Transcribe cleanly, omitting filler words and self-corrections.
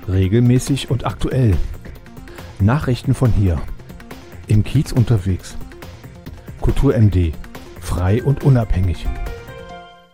Regelmäßig und aktuell. Nachrichten von hier. Im Kiez unterwegs. Kultur MD. Frei und unabhängig.